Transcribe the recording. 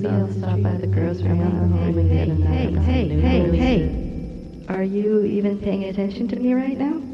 I'll stop by the grocery on the home and get another. Hey. Are you even paying attention to me right now?